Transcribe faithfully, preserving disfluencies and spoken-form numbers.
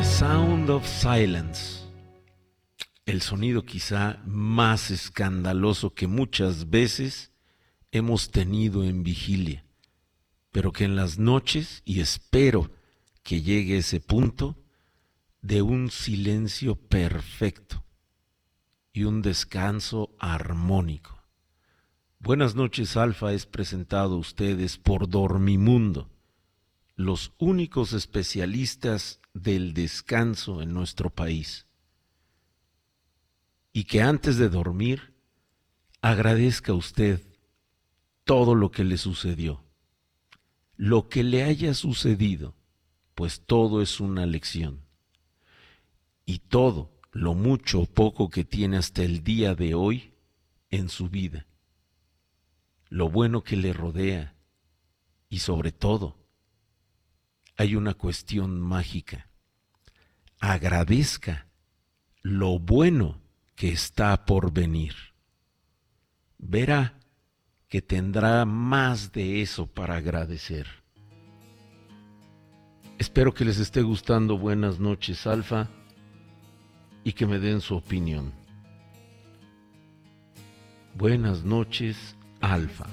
Sound of Silence, el sonido quizá más escandaloso que muchas veces hemos tenido en vigilia, pero que en las noches, y espero que llegue ese punto, de un silencio perfecto y un descanso armónico. Buenas noches, Alfa es presentado a ustedes por Dormimundo, los únicos especialistas del descanso en nuestro país. Y que antes de dormir, agradezca usted todo lo que le sucedió, lo que le haya sucedido, pues todo es una lección. Y todo, lo mucho o poco que tiene hasta el día de hoy en su vida, lo bueno que le rodea y sobre todo, hay una cuestión mágica. Agradezca lo bueno que está por venir. Verá que tendrá más de eso para agradecer. Espero que les esté gustando Buenas noches, Alfa, y que me den su opinión. Buenas noches, Alfa.